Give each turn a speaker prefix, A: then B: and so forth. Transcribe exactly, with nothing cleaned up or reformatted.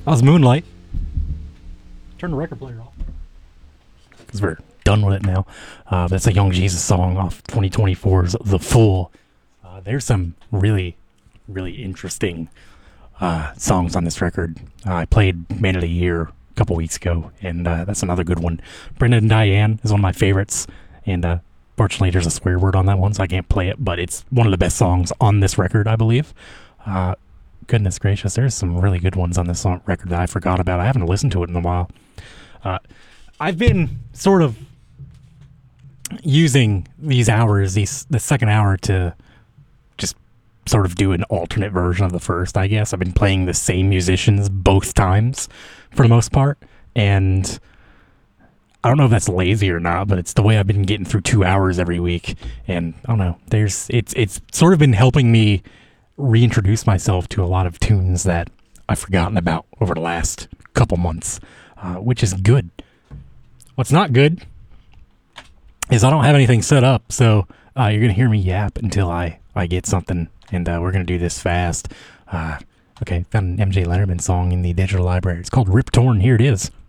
A: That was Moonlight. Turn the record player off. Because we're done with it now. Uh, that's a Young Jesus song off twenty twenty-four's The Fool. Uh, there's some really, really interesting uh, songs on this record. Uh, I played Man of the Year a couple weeks ago, and uh, that's another good one. Brendan and Diane is one of my favorites, and uh, fortunately there's a swear word on that one, so I can't play it, but it's one of the best songs on this record, I believe. Uh, goodness gracious, there's some really good ones on this song, record that I forgot about. I haven't listened to it in a while. Uh, I've been sort of using these hours, these the second hour, to just sort of do an alternate version of the first, I guess. I've been playing the same musicians both times for the most part, and I don't know if that's lazy or not, but it's the way I've been getting through two hours every week. And I don't know, there's it's it's sort of been helping me reintroduce myself to a lot of tunes that I've forgotten about over the last couple months, uh, which is good. What's not good is I don't have anything set up, so uh, you're going to hear me yap until I, I get something, and uh, we're going to do this fast. Uh, okay, found an M J Lennerman song in the digital library. It's called Rip Torn. Here it is.